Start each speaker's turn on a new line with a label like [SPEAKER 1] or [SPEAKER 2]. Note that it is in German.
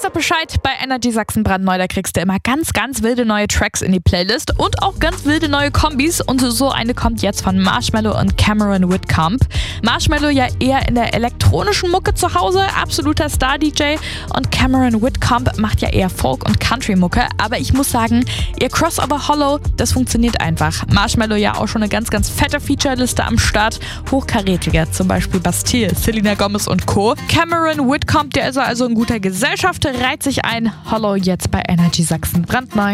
[SPEAKER 1] doch Bescheid, bei Energy Sachsen brandneu, da kriegst du immer ganz, ganz wilde neue Tracks in die Playlist und auch ganz wilde neue Kombis. Und so eine kommt jetzt von Marshmello und Cameron Whitcomb. Marshmello ja eher in der elektronischen Mucke zu Hause, absoluter Star-DJ. Und Cameron Whitcomb macht ja eher Folk- und Country-Mucke. Aber ich muss sagen, ihr Crossover Hollow, das funktioniert einfach. Marshmello ja auch schon eine ganz, ganz fette Featureliste am Start. Hochkarätiger, zum Beispiel Bastille, Selena Gomez und Co. Cameron Whitcomb, der ist also in guter Gesellschaft, reiht sich ein. Hollow jetzt bei Energy Sachsen brandneu.